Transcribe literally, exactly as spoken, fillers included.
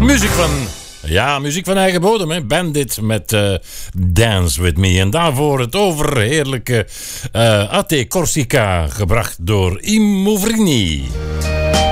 Muziek van... Ja, muziek van eigen bodem, hè. Bandit met uh, Dance With Me. En daarvoor het overheerlijke uh, A T Corsica, gebracht door Immo Vrini.